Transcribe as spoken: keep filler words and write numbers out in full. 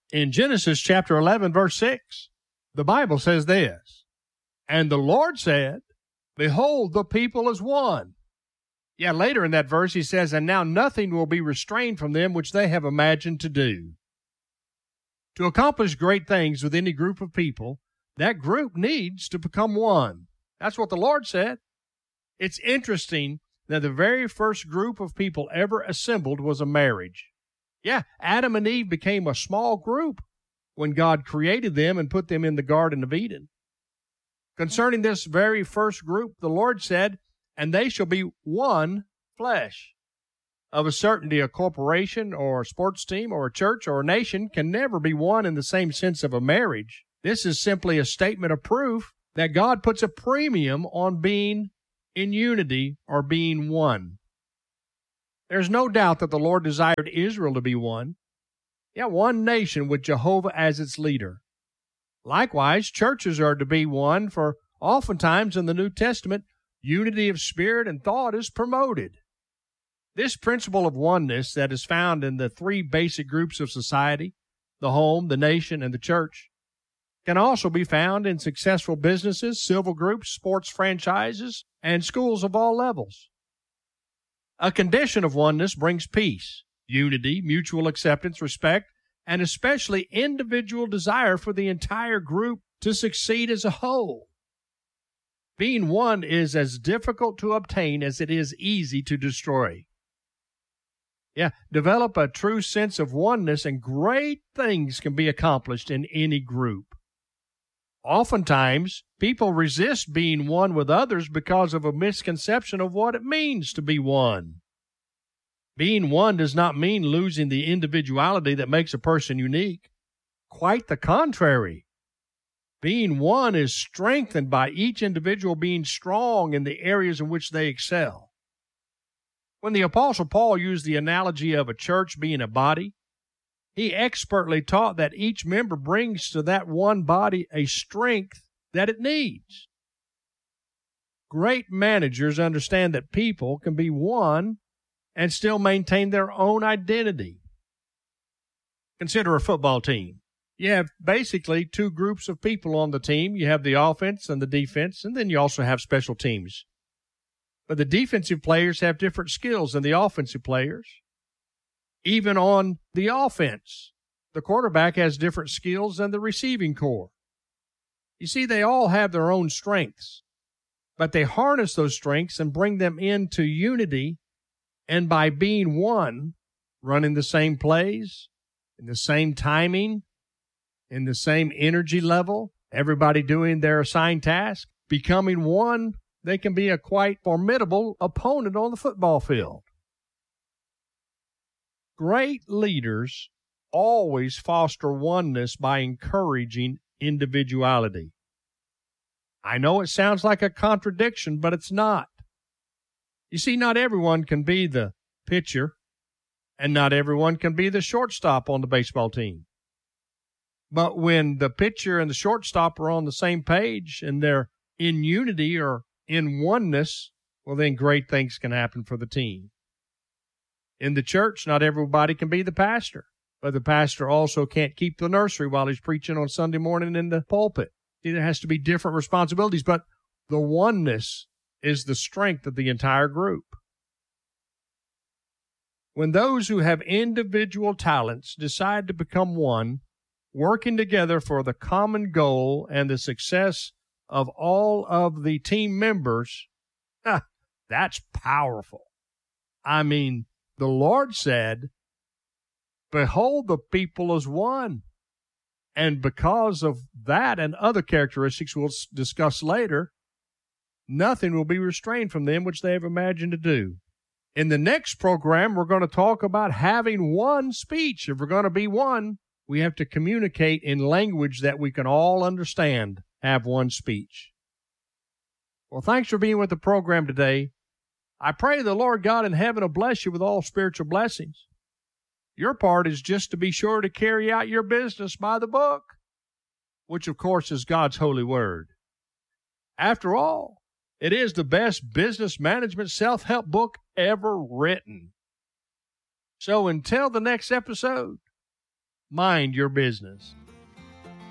In Genesis chapter eleven, verse six, the Bible says this, "And the Lord said, Behold, the people is one." Yeah, later in that verse he says, "And now nothing will be restrained from them which they have imagined to do." To accomplish great things with any group of people, that group needs to become one. That's what the Lord said. It's interesting that the very first group of people ever assembled was a marriage. Yeah, Adam and Eve became a small group when God created them and put them in the Garden of Eden. Concerning this very first group, the Lord said, "And they shall be one flesh." Of a certainty, a corporation or a sports team or a church or a nation can never be one in the same sense of a marriage. This is simply a statement of proof that God puts a premium on being in unity or being one. There's no doubt that the Lord desired Israel to be one. Yeah, one nation with Jehovah as its leader. Likewise, churches are to be one, for oftentimes in the New Testament, unity of spirit and thought is promoted. This principle of oneness that is found in the three basic groups of society, the home, the nation, and the church, can also be found in successful businesses, civil groups, sports franchises, and schools of all levels. A condition of oneness brings peace, unity, mutual acceptance, respect, and especially individual desire for the entire group to succeed as a whole. Being one is as difficult to obtain as it is easy to destroy. Yeah, develop a true sense of oneness and great things can be accomplished in any group. Oftentimes, people resist being one with others because of a misconception of what it means to be one. Being one does not mean losing the individuality that makes a person unique. Quite the contrary. Being one is strengthened by each individual being strong in the areas in which they excel. When the Apostle Paul used the analogy of a church being a body, he expertly taught that each member brings to that one body a strength that it needs. Great managers understand that people can be one and still maintain their own identity. Consider a football team. You have basically two groups of people on the team. You have the offense and the defense, and then you also have special teams. But the defensive players have different skills than the offensive players. Even on the offense, the quarterback has different skills than the receiving corps. You see, they all have their own strengths, but they harness those strengths and bring them into unity, and by being one, running the same plays, in the same timing, in the same energy level, everybody doing their assigned task, becoming one, they can be a quite formidable opponent on the football field. Great leaders always foster oneness by encouraging individuality. I know it sounds like a contradiction, but it's not. You see, not everyone can be the pitcher, and not everyone can be the shortstop on the baseball team. But when the pitcher and the shortstop are on the same page and they're in unity or in oneness, well, then great things can happen for the team. In the church, not everybody can be the pastor, but the pastor also can't keep the nursery while he's preaching on Sunday morning in the pulpit. See, there has to be different responsibilities, but the oneness is the strength of the entire group. When those who have individual talents decide to become one, working together for the common goal and the success of all of the team members, ah, that's powerful. I mean, the Lord said, "Behold, the people is one." And because of that and other characteristics we'll discuss later, nothing will be restrained from them which they have imagined to do. In the next program, we're going to talk about having one speech. If we're going to be one, we have to communicate in language that we can all understand, have one speech. Well, thanks for being with the program today. I pray the Lord God in heaven will bless you with all spiritual blessings. Your part is just to be sure to carry out your business by the book, which of course is God's holy word. After all, it is the best business management self-help book ever written. So until the next episode, mind your business.